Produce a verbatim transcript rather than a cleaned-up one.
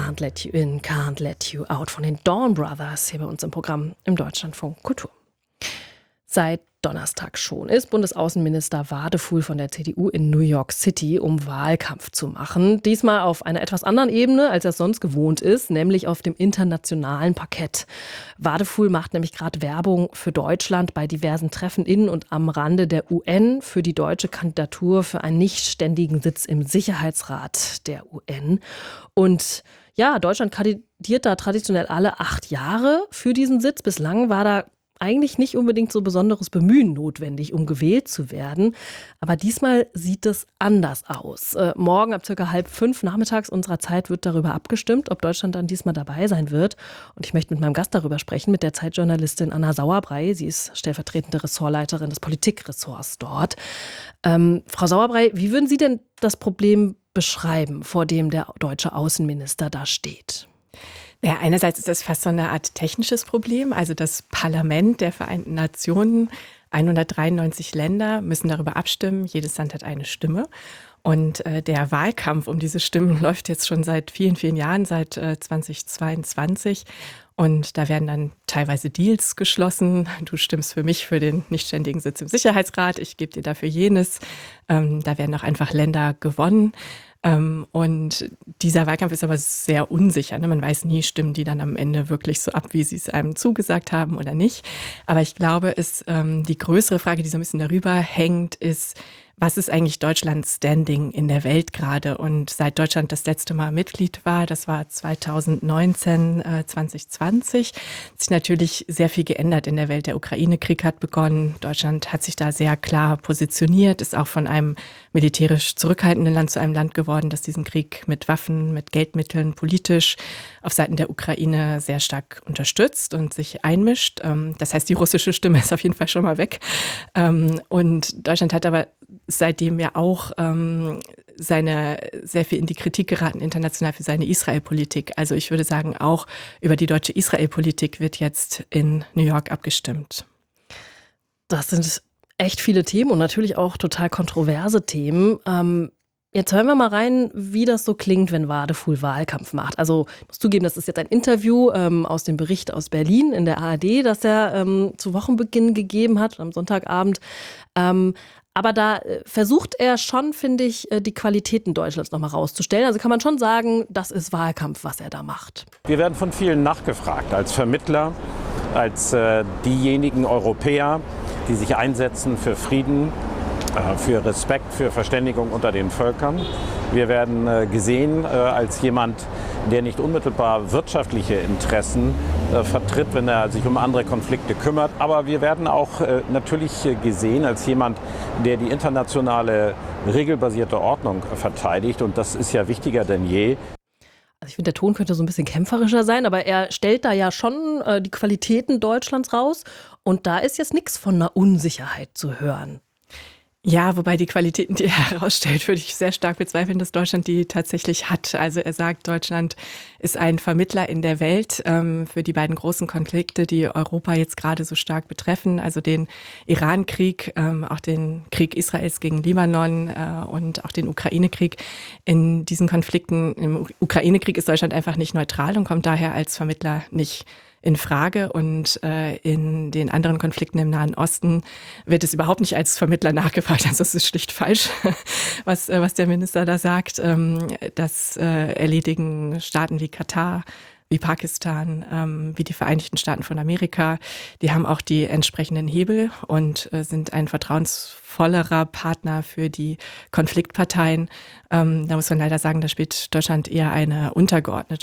Can't Let You In, Can't Let You Out von den Dawn Brothers hier bei uns im Programm im Deutschlandfunk Kultur. Seit Donnerstag schon ist Bundesaußenminister Wadefuhl von der C D U in New York City, um Wahlkampf zu machen. Diesmal auf einer etwas anderen Ebene, als er es sonst gewohnt ist, nämlich auf dem internationalen Parkett. Wadefuhl macht nämlich gerade Werbung für Deutschland bei diversen Treffen in und am Rande der U N für die deutsche Kandidatur für einen nichtständigen Sitz im Sicherheitsrat der U N. Und ja, Deutschland kandidiert da traditionell alle acht Jahre für diesen Sitz. Bislang war da eigentlich nicht unbedingt so besonderes Bemühen notwendig, um gewählt zu werden. Aber diesmal sieht es anders aus. Äh, morgen ab circa halb fünf nachmittags unserer Zeit wird darüber abgestimmt, ob Deutschland dann diesmal dabei sein wird. Und ich möchte mit meinem Gast darüber sprechen, mit der Zeitjournalistin Anna Sauerbrei. Sie ist stellvertretende Ressortleiterin des Politikressorts dort. Ähm, Frau Sauerbrei, wie würden Sie denn das Problem beschreiben, vor dem der deutsche Außenminister da steht? Ja, einerseits ist das fast so eine Art technisches Problem. Also das Parlament der Vereinten Nationen, hundertdreiundneunzig Länder, müssen darüber abstimmen. Jedes Land hat eine Stimme. Und äh, der Wahlkampf um diese Stimmen läuft jetzt schon seit vielen, vielen Jahren, seit äh, zweitausendzweiundzwanzig. Und da werden dann teilweise Deals geschlossen. Du stimmst für mich für den nichtständigen Sitz im Sicherheitsrat. Ich gebe dir dafür jenes. Ähm, da werden auch einfach Länder gewonnen. Ähm, und dieser Wahlkampf ist aber sehr unsicher. Ne? Man weiß nie, stimmen die dann am Ende wirklich so ab, wie sie es einem zugesagt haben oder nicht. Aber ich glaube, es, ähm, die größere Frage, die so ein bisschen darüber hängt, ist, was ist eigentlich Deutschlands Standing in der Welt gerade? Und seit Deutschland das letzte Mal Mitglied war, das war zweitausendneunzehn, äh, zwanzig zwanzig, hat sich natürlich sehr viel geändert in der Welt. Der Ukraine-Krieg hat begonnen. Deutschland hat sich da sehr klar positioniert, ist auch von einem militärisch zurückhaltenden Land zu einem Land geworden, das diesen Krieg mit Waffen, mit Geldmitteln, politisch auf Seiten der Ukraine sehr stark unterstützt und sich einmischt. Ähm, das heißt, die russische Stimme ist auf jeden Fall schon mal weg. Ähm, und Deutschland hat aber seitdem ja auch ähm, seine sehr viel in die Kritik geraten international für seine Israel-Politik. Also ich würde sagen, auch über die deutsche Israel-Politik wird jetzt in New York abgestimmt. Das sind echt viele Themen und natürlich auch total kontroverse Themen. Ähm, jetzt hören wir mal rein, wie das so klingt, wenn Wadefuhl Wahlkampf macht. Also ich muss zugeben, das ist jetzt ein Interview ähm, aus dem Bericht aus Berlin in der A R D, das er ähm, zu Wochenbeginn gegeben hat, am Sonntagabend. Ähm, Aber da versucht er schon, finde ich, die Qualitäten Deutschlands nochmal rauszustellen. Also kann man schon sagen, das ist Wahlkampf, was er da macht. Wir werden von vielen nachgefragt, als Vermittler, als äh, diejenigen Europäer, die sich einsetzen für Frieden, äh, für Respekt, für Verständigung unter den Völkern. Wir werden äh, gesehen äh, als jemand, der nicht unmittelbar wirtschaftliche Interessen äh, vertritt, wenn er sich um andere Konflikte kümmert. Aber wir werden auch äh, natürlich äh, gesehen als jemand, der die internationale regelbasierte Ordnung verteidigt. Und das ist ja wichtiger denn je. Also ich finde, der Ton könnte so ein bisschen kämpferischer sein, aber er stellt da ja schon äh, die Qualitäten Deutschlands raus. Und da ist jetzt nichts von einer Unsicherheit zu hören. Ja, wobei die Qualitäten, die er herausstellt, würde ich sehr stark bezweifeln, dass Deutschland die tatsächlich hat. Also er sagt, Deutschland ist ein Vermittler in der Welt ähm, für die beiden großen Konflikte, die Europa jetzt gerade so stark betreffen. Also den Iran-Krieg, ähm, auch den Krieg Israels gegen Libanon äh, und auch den Ukraine-Krieg. In diesen Konflikten, im Ukraine-Krieg ist Deutschland einfach nicht neutral und kommt daher als Vermittler nicht in Frage. Und äh, in den anderen Konflikten im Nahen Osten wird es überhaupt nicht als Vermittler nachgefragt. Also es ist schlicht falsch, was, äh, was der Minister da sagt. Ähm, das äh, erledigen Staaten wie Katar, wie Pakistan, ähm, wie die Vereinigten Staaten von Amerika. Die haben auch die entsprechenden Hebel und äh, sind ein vertrauensvollerer Partner für die Konfliktparteien. Ähm, da muss man leider sagen, da spielt Deutschland eher eine untergeordnete